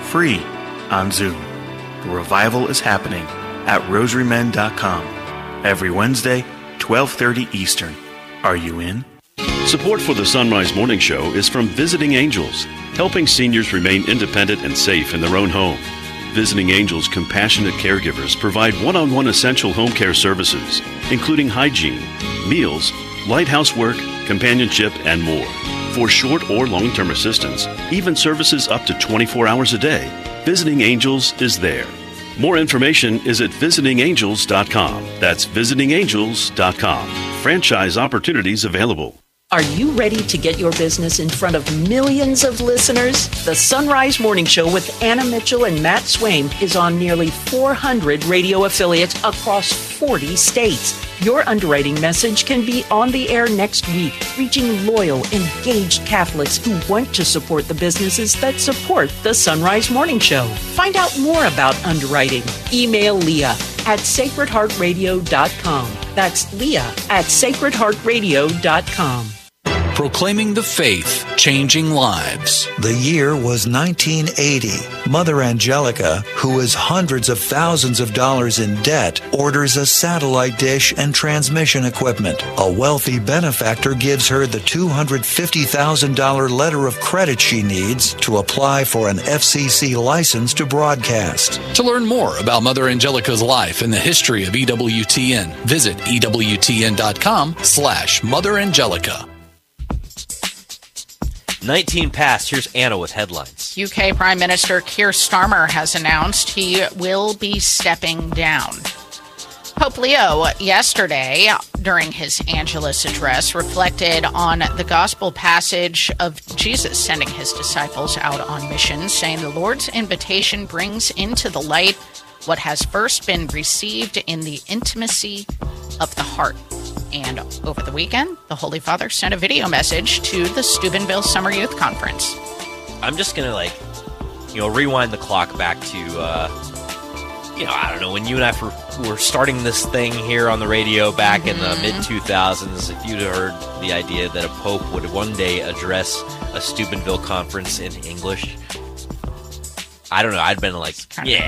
free on Zoom. The revival is happening at rosarymen.com every Wednesday, 12:30 Eastern. Are you in? Support for the Sunrise Morning Show is from Visiting Angels, helping seniors remain independent and safe in their own home. Visiting Angels compassionate caregivers provide one-on-one essential home care services, including hygiene, meals, light housework, companionship, and more. For short or long-term assistance, even services up to 24 hours a day, Visiting Angels is there. More information is at visitingangels.com. That's visitingangels.com. Franchise opportunities available. Are you ready to get your business in front of millions of listeners? The Sunrise Morning Show with Anna Mitchell and Matt Swaim is on nearly 400 radio affiliates across 40 states. Your underwriting message can be on the air next week, reaching loyal, engaged Catholics who want to support the businesses that support the Sunrise Morning Show. Find out more about underwriting. Email Leah at sacredheartradio.com. That's Leah at sacredheartradio.com. Proclaiming the faith, changing lives. The year was 1980. Mother Angelica, who is hundreds of thousands of dollars in debt, orders a satellite dish and transmission equipment. A wealthy benefactor gives her the $250,000 letter of credit she needs to apply for an FCC license to broadcast. To learn more about Mother Angelica's life and the history of EWTN, visit EWTN.com/Mother Angelica. 19 past. Here's Anna with headlines. UK Prime Minister Keir Starmer has announced he will be stepping down. Pope Leo yesterday, during his Angelus address, reflected on the gospel passage of Jesus sending his disciples out on mission, saying the Lord's invitation brings into the light what has first been received in the intimacy of the heart. And over the weekend, the Holy Father sent a video message to the Steubenville Summer Youth Conference. I'm just going to, rewind the clock back to, I don't know, when you and I were starting this thing here on the radio back in the mid-2000s, if you'd heard the idea that a pope would one day address a Steubenville conference in English, I don't know, I'd been like,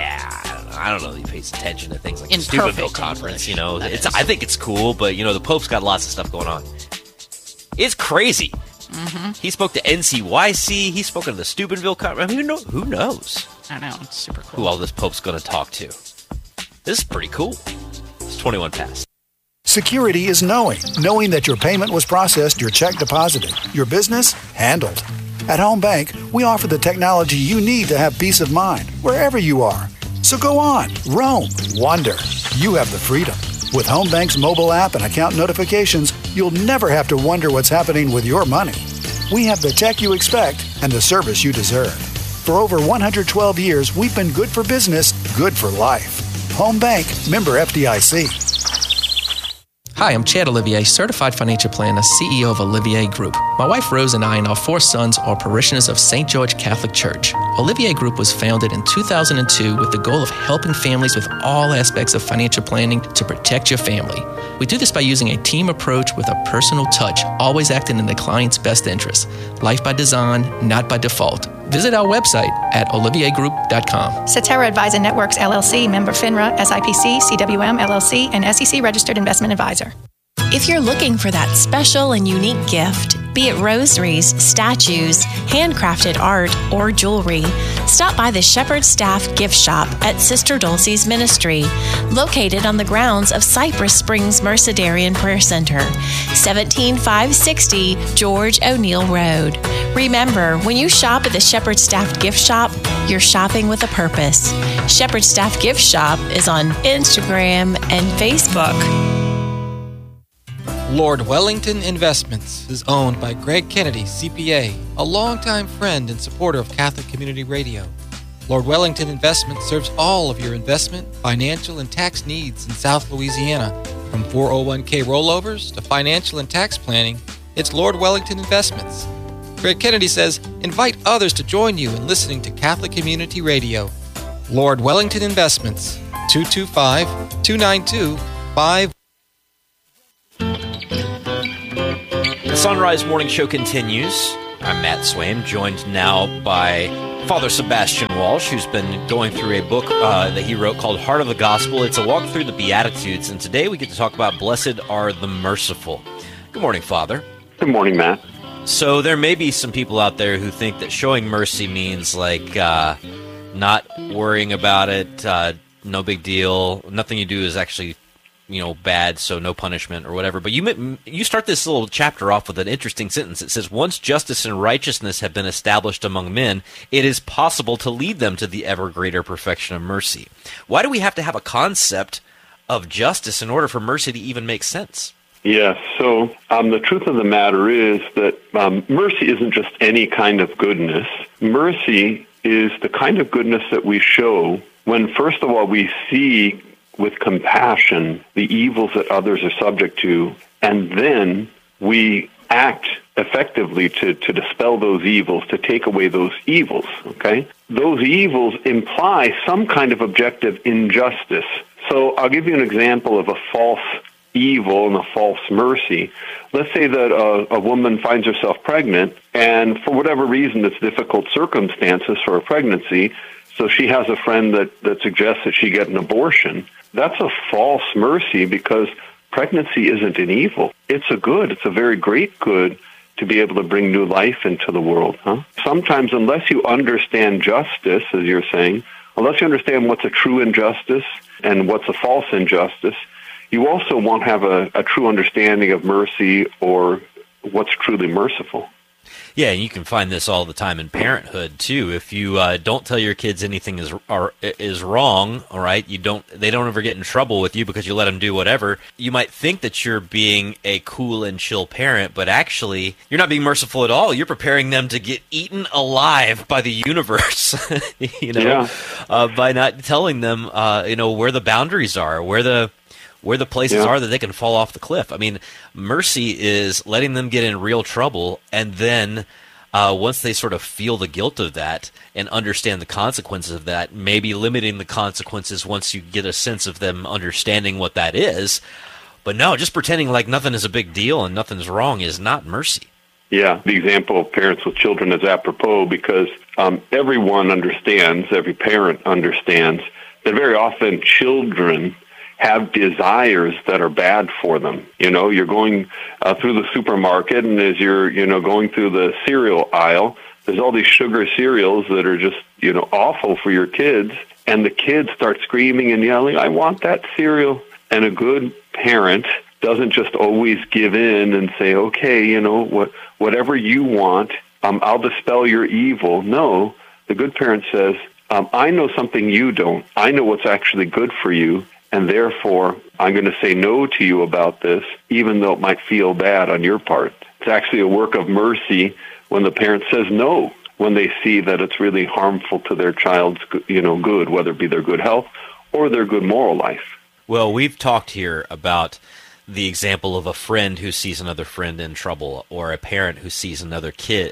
I don't know if he pays attention to things like the Steubenville conference, English, I think it's cool, but, the Pope's got lots of stuff going on. It's crazy. Mm-hmm. He spoke to NCYC, he spoke to the Steubenville conference. I mean, who knows? I know, it's super cool. Who all this Pope's going to talk to. This is pretty cool. It's 21 past. Security is knowing that your payment was processed, your check deposited, your business handled. At Home Bank, we offer the technology you need to have peace of mind wherever you are. So go on, roam, wander. You have the freedom. With Home Bank's mobile app and account notifications, you'll never have to wonder what's happening with your money. We have the tech you expect and the service you deserve. For over 112 years, we've been good for business, good for life. Home Bank, member FDIC. Hi, I'm Chad Olivier, certified financial planner, CEO of Olivier Group. My wife Rose and I and our 4 sons are parishioners of St. George Catholic Church. Olivier Group was founded in 2002 with the goal of helping families with all aspects of financial planning to protect your family. We do this by using a team approach with a personal touch, always acting in the client's best interest. Life by design, not by default. Visit our website at oliviergroup.com. Cetera Advisor Networks, LLC, member FINRA, SIPC, CWM, LLC, and SEC registered investment advisor. If you're looking for that special and unique gift, be it rosaries, statues, handcrafted art, or jewelry, stop by the Shepherd Staff Gift Shop at Sister Dulcie's Ministry, located on the grounds of Cypress Springs Mercedarian Prayer Center, 17560 George O'Neill Road. Remember, when you shop at the Shepherd Staff Gift Shop, you're shopping with a purpose. Shepherd Staff Gift Shop is on Instagram and Facebook. Lord Wellington Investments is owned by Greg Kennedy, CPA, a longtime friend and supporter of Catholic Community Radio. Lord Wellington Investments serves all of your investment, financial, and tax needs in South Louisiana. From 401k rollovers to financial and tax planning, it's Lord Wellington Investments. Greg Kennedy says, invite others to join you in listening to Catholic Community Radio. Lord Wellington Investments, 225-292-5. The Sunrise Morning Show continues. I'm Matt Swaim, joined now by Father Sebastian Walsh, who's been going through a book that he wrote called Heart of the Gospel. It's a walk through the Beatitudes, and today we get to talk about Blessed are the Merciful. Good morning, Father. Good morning, Matt. So there may be some people out there who think that showing mercy means like not worrying about it, no big deal, nothing you do is actually bad, so no punishment or whatever. But you start this little chapter off with an interesting sentence. It says, once justice and righteousness have been established among men, it is possible to lead them to the ever greater perfection of mercy. Why do we have to have a concept of justice in order for mercy to even make sense? Yes, so the truth of the matter is that mercy isn't just any kind of goodness. Mercy is the kind of goodness that we show when, first of all, we see with compassion the evils that others are subject to, and then we act effectively to dispel those evils, to take away those evils, okay? Those evils imply some kind of objective injustice. So I'll give you an example of a false evil and a false mercy. Let's say that a woman finds herself pregnant, and for whatever reason, it's difficult circumstances for a pregnancy, so she has a friend that suggests that she get an abortion. That's a false mercy because pregnancy isn't an evil. It's a good. It's a very great good to be able to bring new life into the world. Sometimes, unless you understand justice, as you're saying, unless you understand what's a true injustice and what's a false injustice, you also won't have a true understanding of mercy or what's truly merciful. Yeah, and you can find this all the time in parenthood too. If you don't tell your kids anything is wrong, all right, they don't ever get in trouble with you because you let them do whatever. You might think that you're being a cool and chill parent, but actually you're not being merciful at all. You're preparing them to get eaten alive by the universe, by not telling them, where the boundaries are, where the places are that they can fall off the cliff. I mean, mercy is letting them get in real trouble, and then once they sort of feel the guilt of that and understand the consequences of that, maybe limiting the consequences once you get a sense of them understanding what that is. But no, just pretending like nothing is a big deal and nothing's wrong is not mercy. Yeah, the example of parents with children is apropos because everyone understands, every parent understands, that very often children have desires that are bad for them. You're going through the supermarket, and as you're, going through the cereal aisle, there's all these sugar cereals that are just, awful for your kids, and the kids start screaming and yelling, I want that cereal. And a good parent doesn't just always give in and say, okay, whatever you want, I'll dispel your evil. No, the good parent says, I know something you don't. I know what's actually good for you, and therefore, I'm going to say no to you about this, even though it might feel bad on your part. It's actually a work of mercy when the parent says no, when they see that it's really harmful to their child's, good, whether it be their good health or their good moral life. Well, we've talked here about the example of a friend who sees another friend in trouble, or a parent who sees their kid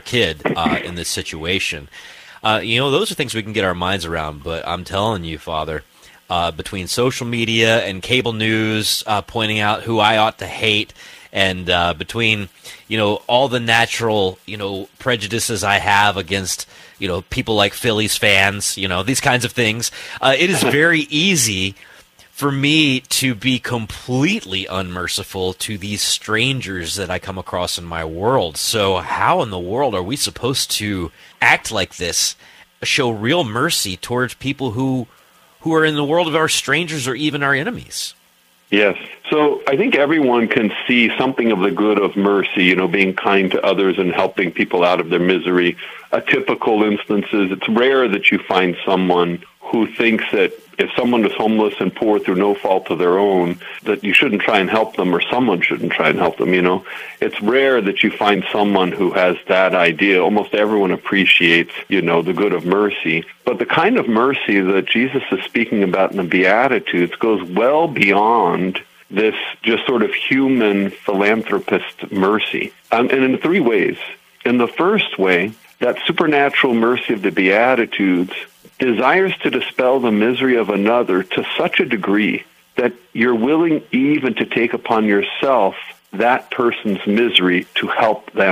in this situation. Those are things we can get our minds around. But I'm telling you, Father, between social media and cable news pointing out who I ought to hate, and between all the natural prejudices I have against people like Phillies fans, these kinds of things, it is very easy for me to be completely unmerciful to these strangers that I come across in my world. So how in the world are we supposed to act like this, show real mercy towards people who are in the world of our strangers or even our enemies? Yes. So I think everyone can see something of the good of mercy, being kind to others and helping people out of their misery. A typical instance is it's rare that you find someone who thinks that if someone is homeless and poor through no fault of their own, that you shouldn't try and help them, or someone shouldn't try and help them, It's rare that you find someone who has that idea. Almost everyone appreciates, the good of mercy. But the kind of mercy that Jesus is speaking about in the Beatitudes goes well beyond this just sort of human philanthropist mercy. And in three ways. In the first way, that supernatural mercy of the Beatitudes desires to dispel the misery of another to such a degree that you're willing even to take upon yourself that person's misery to help them.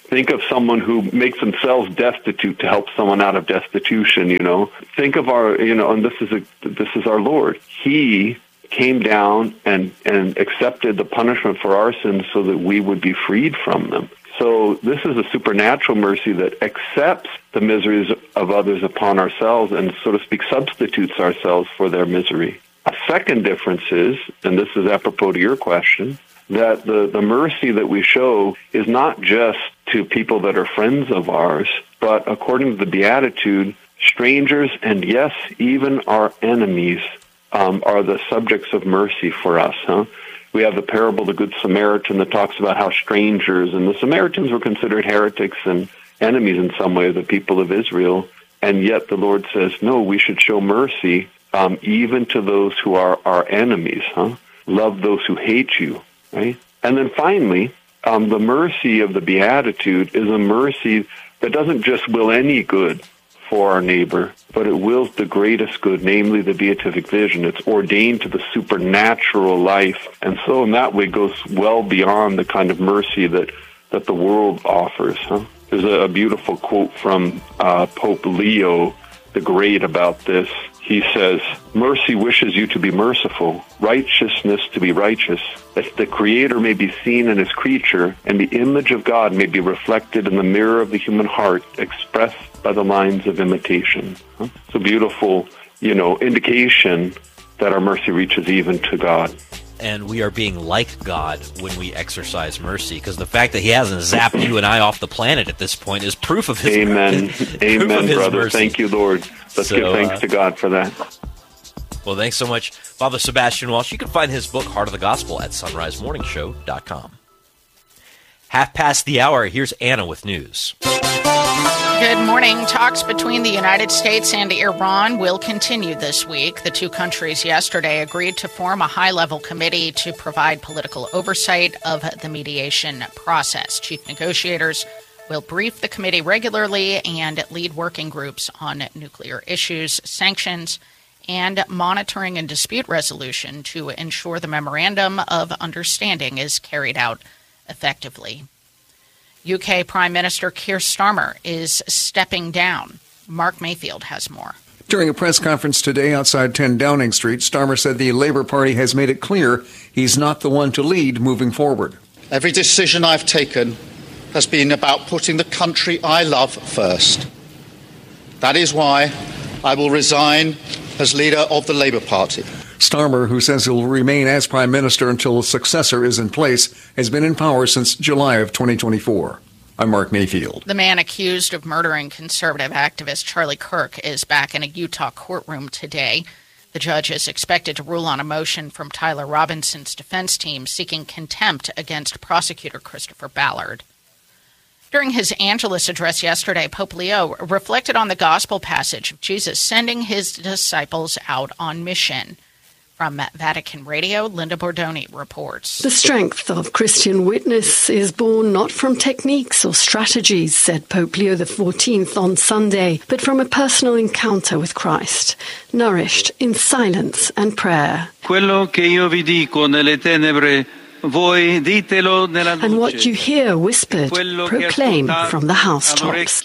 Think of someone who makes themselves destitute to help someone out of destitution, Think of our, and this is our Lord. He came down and accepted the punishment for our sins so that we would be freed from them. So this is a supernatural mercy that accepts the miseries of others upon ourselves and, so to speak, substitutes ourselves for their misery. A second difference is, and this is apropos to your question, that the mercy that we show is not just to people that are friends of ours, but according to the Beatitude, strangers and, yes, even our enemies are the subjects of mercy for us. We have the parable of the Good Samaritan that talks about how strangers, and the Samaritans were considered heretics and enemies in some way of the people of Israel, and yet the Lord says, no, we should show mercy even to those who are our enemies. Love those who hate you, right? And then finally, the mercy of the Beatitude is a mercy that doesn't just will any good for our neighbor, but it wills the greatest good, namely the beatific vision. It's ordained to the supernatural life, and so in that way goes well beyond the kind of mercy that the world offers. There's a beautiful quote from Pope Leo the Great about this. He says, mercy wishes you to be merciful, righteousness to be righteous, that the Creator may be seen in His creature, and the image of God may be reflected in the mirror of the human heart, expressed by the lines of imitation. It's a beautiful, indication that our mercy reaches even to God. And we are being like God when we exercise mercy, because the fact that He hasn't zapped you and I off the planet at this point is proof of His mercy. Amen, brother. Mercy. Thank you, Lord. Let's give thanks to God for that. Well, thanks so much, Father Sebastian Walsh. You can find his book, Heart of the Gospel, at sunrisemorningshow.com. 1:30. Here's Anna with news. Good morning. Talks between the United States and Iran will continue this week. The two countries yesterday agreed to form a high-level committee to provide political oversight of the mediation process. Chief negotiators will brief the committee regularly and lead working groups on nuclear issues, sanctions, and monitoring and dispute resolution to ensure the memorandum of understanding is carried out effectively. UK Prime Minister Keir Starmer is stepping down. Mark Mayfield has more. During a press conference today outside 10 Downing Street, Starmer said the Labour Party has made it clear he's not the one to lead moving forward. Every decision I've taken has been about putting the country I love first. That is why I will resign as leader of the Labour Party. Starmer, who says he'll remain as Prime Minister until a successor is in place, has been in power since July of 2024. I'm Mark Mayfield. The man accused of murdering conservative activist Charlie Kirk is back in a Utah courtroom today. The judge is expected to rule on a motion from Tyler Robinson's defense team seeking contempt against prosecutor Christopher Ballard. During his Angelus address yesterday, Pope Leo reflected on the gospel passage of Jesus sending his disciples out on mission. From Vatican Radio, Linda Bordoni reports. The strength of Christian witness is born not from techniques or strategies, said Pope Leo XIV on Sunday, but from a personal encounter with Christ, nourished in silence and prayer. Quello che io vi dico nelle tenebre, voi ditelo nella luce. And what you hear whispered, proclaim from the housetops.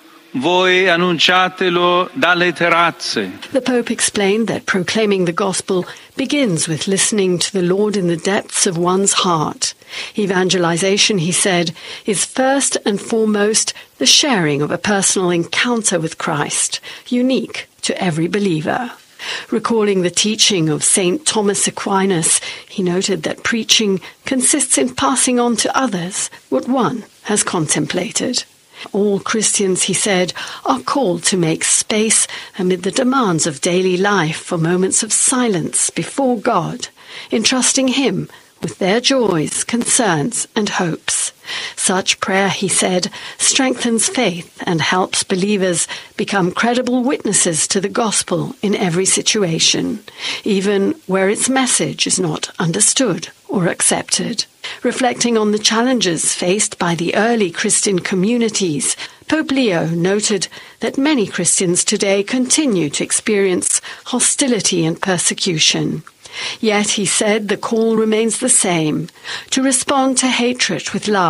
Voi annunciatelo dalle terrazze. The Pope explained that proclaiming the gospel begins with listening to the Lord in the depths of one's heart. Evangelization, he said, is first and foremost the sharing of a personal encounter with Christ, unique to every believer. Recalling the teaching of St. Thomas Aquinas, he noted that preaching consists in passing on to others what one has contemplated. All Christians, he said, are called to make space amid the demands of daily life for moments of silence before God, entrusting Him with their joys, concerns, and hopes. Such prayer, he said, strengthens faith and helps believers become credible witnesses to the gospel in every situation, even where its message is not understood or accepted. Reflecting on the challenges faced by the early Christian communities, Pope Leo noted that many Christians today continue to experience hostility and persecution. Yet, he said, the call remains the same, to respond to hatred with love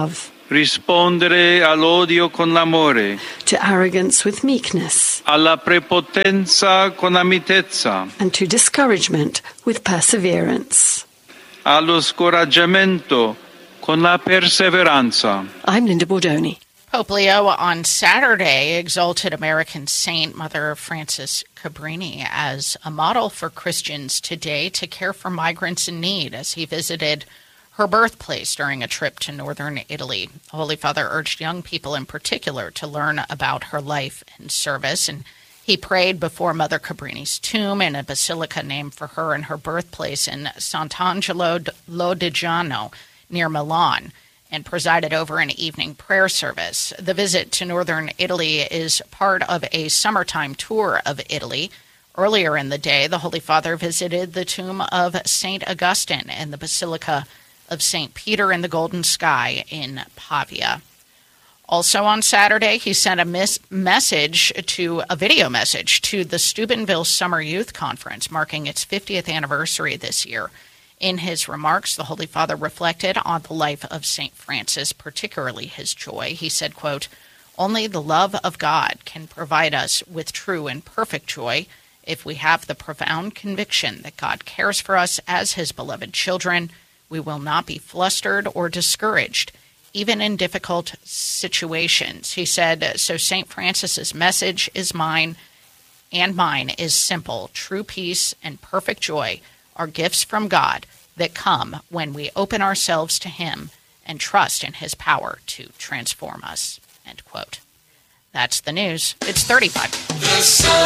rispondere all'odio con l'amore, to arrogance with meekness, alla prepotenza con la mitezza, and to discouragement with perseverance. allo scoraggiamento con la perseveranza. I'm Linda Bordoni. Pope Leo on Saturday exalted American saint Mother Frances Cabrini as a model for Christians today to care for migrants in need as he visited her birthplace during a trip to northern Italy. The Holy Father urged young people in particular to learn about her life and service, and he prayed before Mother Cabrini's tomb in a basilica named for her in her birthplace in Sant'Angelo Lodigiano near Milan, and presided over an evening prayer service. The visit to northern Italy is part of a summertime tour of Italy. Earlier in the day, the Holy Father visited the tomb of St. Augustine and the Basilica of St. Peter in the Golden Sky in Pavia. Also on Saturday, he sent a video message to the Steubenville Summer Youth Conference, marking its 50th anniversary this year. In his remarks, the Holy Father reflected on the life of St. Francis, particularly his joy. He said, quote, "Only the love of God can provide us with true and perfect joy. If we have the profound conviction that God cares for us as his beloved children, we will not be flustered or discouraged, even in difficult situations." He said, so St. Francis's message is mine, and mine is simple. True peace and perfect joy are gifts from God that come when we open ourselves to him and trust in his power to transform us. End quote. That's the news. It's 35. The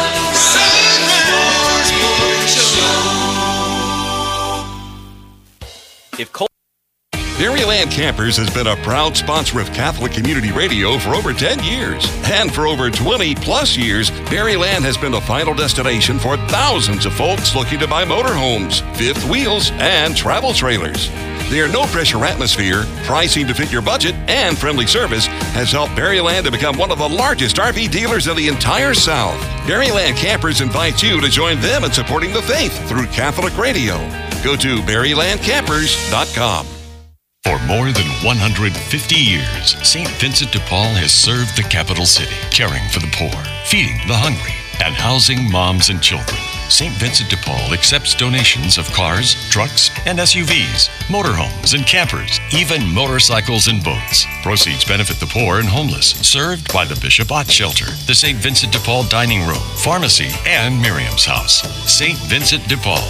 Sunrise Morning Show. Berryland Campers has been a proud sponsor of Catholic Community Radio for over 10 years. And for over 20 plus years, Berryland has been the final destination for thousands of folks looking to buy motorhomes, fifth wheels, and travel trailers. Their no-pressure atmosphere, pricing to fit your budget, and friendly service has helped Berryland to become one of the largest RV dealers in the entire South. Berryland Campers invites you to join them in supporting the faith through Catholic Radio. Go to BerrylandCampers.com. For more than 150 years, St. Vincent de Paul has served the capital city, caring for the poor, feeding the hungry, and housing moms and children. St. Vincent de Paul accepts donations of cars, trucks, and SUVs, motorhomes and campers, even motorcycles and boats. Proceeds benefit the poor and homeless, served by the Bishop Ott Shelter, the St. Vincent de Paul Dining Room, Pharmacy, and Miriam's House. St. Vincent de Paul,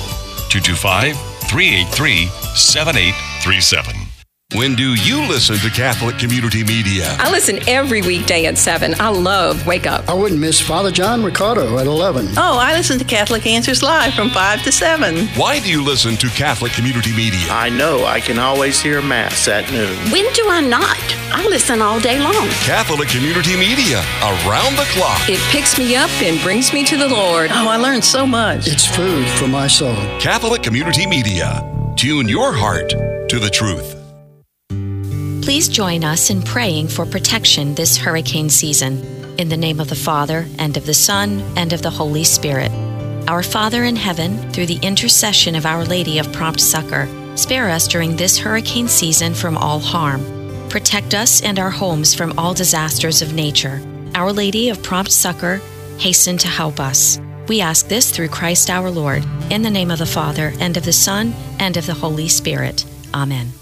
225-383-7837. When do you listen to Catholic Community Media? I listen every weekday at 7. I love Wake Up. I wouldn't miss Father John Ricardo at 11. Oh, I listen to Catholic Answers Live from 5 to 7. Why do you listen to Catholic Community Media? I know I can always hear Mass at noon. When do I not? I listen all day long. Catholic Community Media, around the clock. It picks me up and brings me to the Lord. Oh, I learned so much. It's food for my soul. Catholic Community Media. Tune your heart to the truth. Please join us in praying for protection this hurricane season. In the name of the Father, and of the Son, and of the Holy Spirit. Our Father in heaven, through the intercession of Our Lady of Prompt Succor, spare us during this hurricane season from all harm. Protect us and our homes from all disasters of nature. Our Lady of Prompt Succor, hasten to help us. We ask this through Christ our Lord, in the name of the Father, and of the Son, and of the Holy Spirit. Amen.